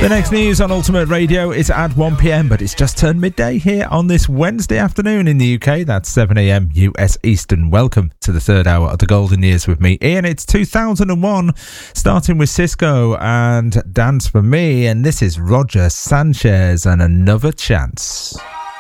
The next news on Ultimate Radio is at 1pm, but it's just turned midday here on this Wednesday afternoon in the UK. That's 7am US Eastern. Welcome to the third hour of the Golden Years with me, Ian. It's 2001, starting with Cisco and Dance For Me, and this is Roger Sanchez and Another Chance.